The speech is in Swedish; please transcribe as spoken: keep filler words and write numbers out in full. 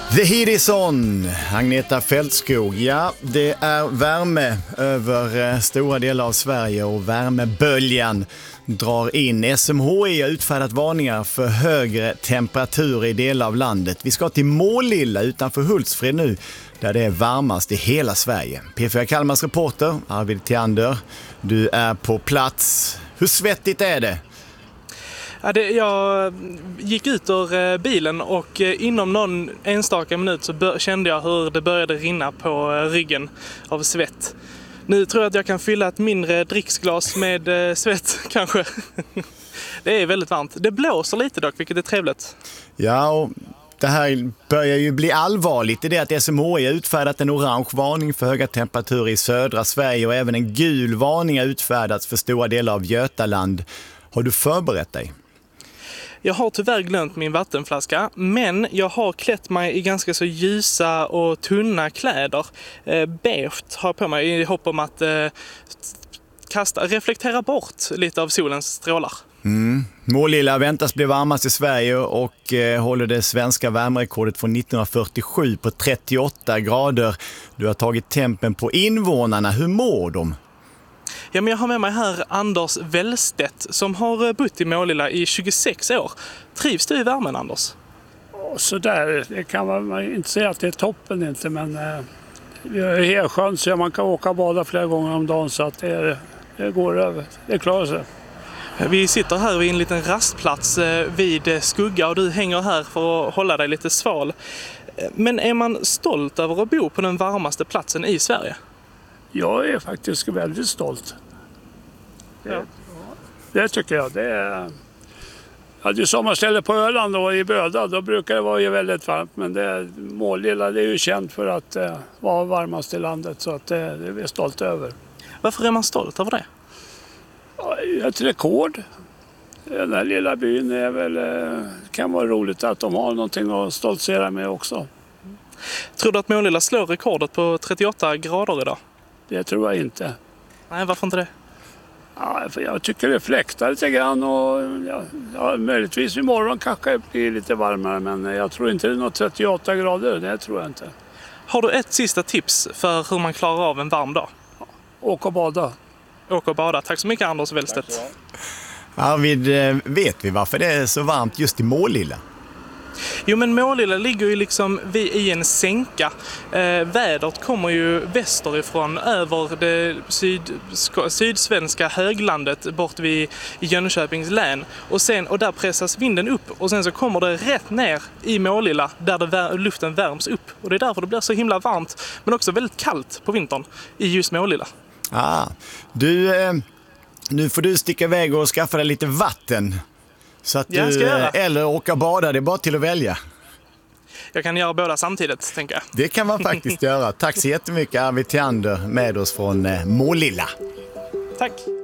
The Heat is on, Agneta Fältskog. Ja, det är värme över stora delar av Sverige och värmeböljan drar in. S M H I har utfärdat varningar för högre temperatur i delar av landet. Vi ska till Målilla utanför Hultsfred nu, där det är varmast i hela Sverige. P fyra Kalmars reporter Arvid Theander, du är på plats. Hur svettigt är det? Ja, det, jag gick ut ur bilen och inom någon enstaka minut så bör, kände jag hur det började rinna på ryggen av svett. Nu tror jag att jag kan fylla ett mindre dricksglas med eh, svett kanske. Det är väldigt varmt. Det blåser lite dock, vilket är trevligt. Ja, och det här börjar ju bli allvarligt. Det är det att S M H I har utfärdat en orange varning för höga temperaturer i södra Sverige och även en gul varning har utfärdats för stora delar av Götaland. Har du förberett dig? Jag har tyvärr glömt min vattenflaska, men jag har klätt mig i ganska så ljusa och tunna kläder. Eh, beige har jag på mig i hopp om att eh, kasta, reflektera bort lite av solens strålar. Mm. Målilla väntas bli varmast i Sverige och eh, håller det svenska värmerekordet från nittonhundrafyrtiosju på trettioåtta grader. Du har tagit tempen på invånarna. Hur mår de? Ja, men jag har med mig här Anders Wellstedt som har bott i Målilla i tjugosex år. Trivs du i värmen, Anders? Så där, det kan man inte säga att det är toppen inte, men eh, vi har Helsjön så man kan åka och bada flera gånger om dagen så att det, det går över, det klarar sig. Vi sitter här vid en liten rastplats vid skugga och du hänger här för att hålla dig lite sval. Men är man stolt över att bo på den varmaste platsen i Sverige? Jag är faktiskt väldigt stolt. Det, ja. det tycker jag. Det är, jag hade ju sommarställe på Öland och i Böda, då brukar det vara väldigt varmt. Men det, Målilla det är ju känt för att eh, vara varmast i landet, så att det, det är vi stolt över. Varför är man stolt över det? Ett rekord. Den här lilla byn är väl, kan vara roligt att de har någonting att stoltsera med också. Tror du att Målilla slår rekordet på trettioåtta grader idag? Det tror jag inte. Nej, varför inte det? Ja, för jag tycker det fläktar lite grann och ja, ja, möjligtvis imorgon kanske det blir lite varmare, men jag tror inte det är något trettioåtta grader, det tror jag inte. Har du ett sista tips för hur man klarar av en varm dag? Ja, åk och bada. Åk och bada. Tack så mycket, Anders Wellstedt. Arvid, vet vi varför det är så varmt just i Målilla? Jo, men Målilla ligger ju liksom vid, i en sänka. Eh, vädret kommer ju västerifrån över det syd, sydsvenska höglandet bort vid Jönköpings län. Och, sen, och där pressas vinden upp och sen så kommer det rätt ner i Målilla där det, luften värms upp. Och det är därför det blir så himla varmt, men också väldigt kallt på vintern i just Målilla. Ah, du, eh, nu får du sticka iväg och skaffa dig lite vatten. Så att ja, du, eller åka bada, det är bara till att välja. Jag kan göra båda samtidigt, tänker jag. Det kan man faktiskt göra. Tack så jättemycket, Arvid Theander, med oss från eh, Målilla. Tack.